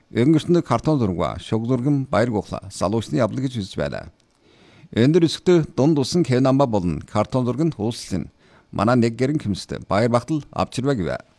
Өнгөрсөнд картон зураг, шог зурган баяр гуглаа залуучны явдал гэж үзэж байлаа. Эндэр өсгтө дунд усан Кенамба болон картон зураг нь хөөслөн манай нэг гэрэн хэмстэй баяр багтал авчирваа гэвэ.